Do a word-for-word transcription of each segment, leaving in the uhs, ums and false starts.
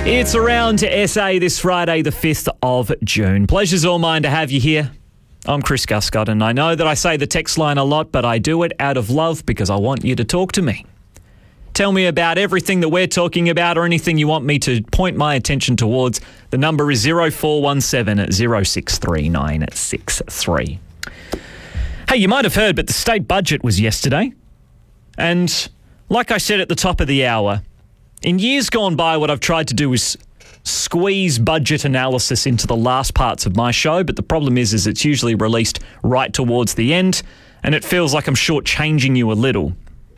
It's Around S A this Friday, the fifth of June. Pleasure's all mine to have you here. I'm Chris Guscott, and I know that I say the text line a lot, but I do it out of love because I want you to talk to me. Tell me about everything that we're talking about or anything you want me to point my attention towards. The number is zero four one seven zero six three nine six three. Hey, you might have heard, but the state budget was yesterday. And like I said at the top of the hour, in years gone by, what I've tried to do is squeeze budget analysis into the last parts of my show, but the problem is, is it's usually released right towards the end, and it feels like I'm shortchanging you a little.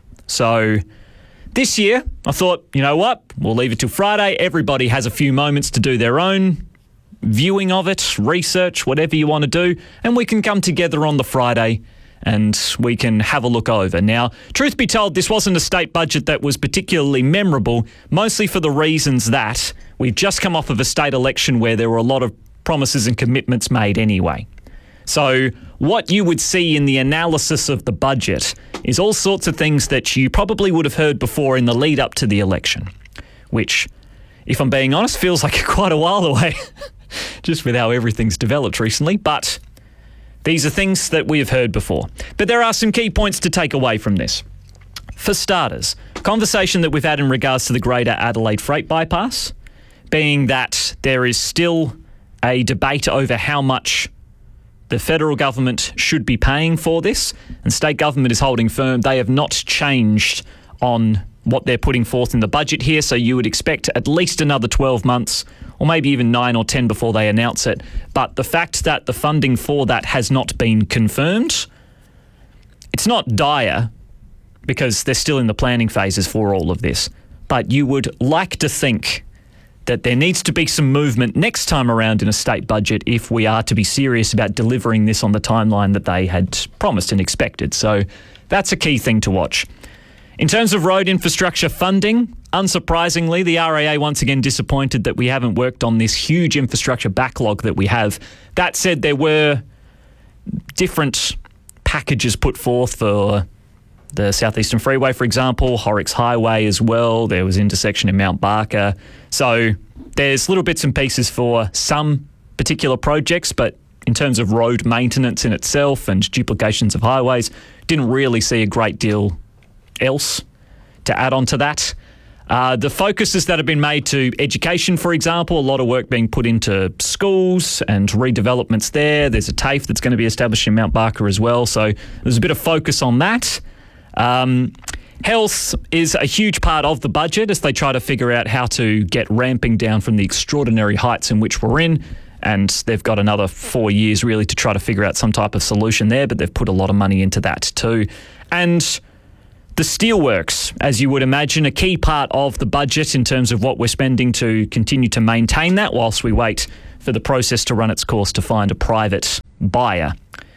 So this year, I thought, you know what, we'll leave it till Friday. Everybody has a few moments to do their own viewing of it, research, whatever you want to do, and we can come together on the Friday and we can have a look over. Now, truth be told, this wasn't a state budget that was particularly memorable, mostly for the reasons that we've just come off of a state election where there were a lot of promises and commitments made anyway. So what you would see in the analysis of the budget is all sorts of things that you probably would have heard before in the lead up to the election, which, if I'm being honest, feels like quite a while away, just with how everything's developed recently. But these are things that we have heard before. But there are some key points to take away from this. For starters, conversation that we've had in regards to the Greater Adelaide Freight Bypass, being that there is still a debate over how much the federal government should be paying for this, and state government is holding firm. They have not changed on what they're putting forth in the budget here, so you would expect at least another twelve months, or maybe even nine or ten before they announce it. But the fact that the funding for that has not been confirmed, it's not dire because they're still in the planning phases for all of this. But you would like to think that there needs to be some movement next time around in a state budget if we are to be serious about delivering this on the timeline that they had promised and expected. So that's a key thing to watch. In terms of road infrastructure funding, unsurprisingly, the R A A once again disappointed that we haven't worked on this huge infrastructure backlog that we have. That said, there were different packages put forth for the Southeastern Freeway, for example, Horrocks Highway as well. There was intersection in Mount Barker. So there's little bits and pieces for some particular projects, but in terms of road maintenance in itself and duplications of highways, didn't really see a great deal else to add on to that. Uh, the focuses that have been made to education, for example, a lot of work being put into schools and redevelopments there. There's a TAFE that's going to be established in Mount Barker as well. So there's a bit of focus on that. Um, health is a huge part of the budget as they try to figure out how to get ramping down from the extraordinary heights in which we're in. And they've got another four years really to try to figure out some type of solution there, but they've put a lot of money into that too. And the steelworks, as you would imagine, a key part of the budget in terms of what we're spending to continue to maintain that whilst we wait for the process to run its course to find a private buyer.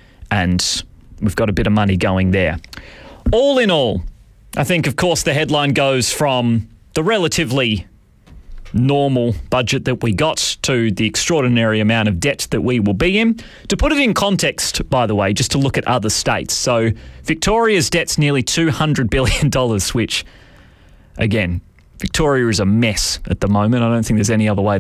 And we've got a bit of money going there. All in all, I think, of course, the headline goes from the relatively normal budget that we got to the extraordinary amount of debt that we will be in. To put it in context, by the way, just to look at other states. So Victoria's debt's nearly two hundred billion dollars, which, again, Victoria is a mess at the moment. I don't think there's any other way